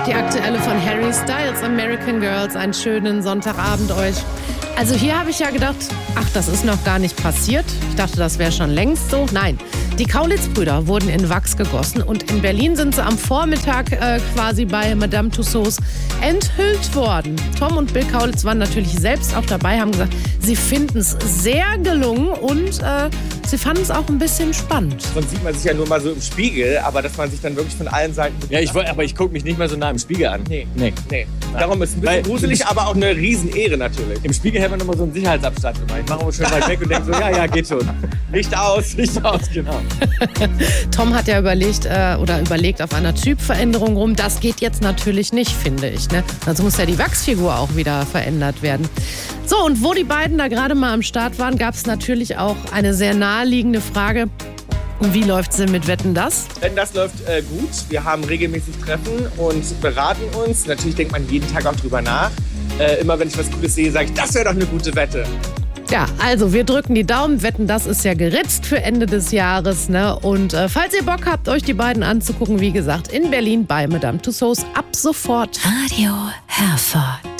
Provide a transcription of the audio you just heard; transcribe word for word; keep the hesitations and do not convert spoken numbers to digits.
Die aktuelle von Harry Styles, American Girls. Einen schönen Sonntagabend euch. Also hier habe ich ja gedacht, ach, das ist noch gar nicht passiert. Ich dachte, das wäre schon längst so. Nein, die Kaulitz-Brüder wurden in Wachs gegossen und in Berlin sind sie am Vormittag äh, quasi bei Madame Tussauds enthüllt worden. Tom und Bill Kaulitz waren natürlich selbst auch dabei, haben gesagt, sie finden es sehr gelungen und äh, sie fanden es auch ein bisschen spannend. Sonst sieht man sich ja nur mal so im Spiegel, aber dass man sich dann wirklich von allen Seiten... Ja, ich, aber ich gucke mich nicht mal so nah im Spiegel an. Nee. Nee. nee. Darum ist es ein bisschen Weil- gruselig, aber auch eine Riesenehre natürlich. Im Spiegel hält man immer so einen Sicherheitsabstand. Immer. Ich mache immer schön weit weg und denke so, ja, ja, geht schon. Licht aus. Licht aus, genau. Tom hat ja überlegt äh, oder überlegt auf einer Typveränderung rum. Das geht jetzt natürlich nicht, finde ich. Ne? Sonst muss ja die Wachsfigur auch wieder verändert werden. So, und wo die beiden da gerade mal am Start waren, gab es natürlich auch eine sehr naheliegende Frage. Und wie läuft's denn mit Wetten, das? Denn das läuft äh, gut. Wir haben regelmäßig Treffen und beraten uns. Natürlich denkt man jeden Tag auch drüber nach. Äh, immer wenn ich was Gutes sehe, sage ich, das wäre doch eine gute Wette. Ja, also wir drücken die Daumen. Wetten, das ist ja geritzt für Ende des Jahres. Ne? Und äh, falls ihr Bock habt, euch die beiden anzugucken, wie gesagt, in Berlin bei Madame Tussauds ab sofort. Radio Herford.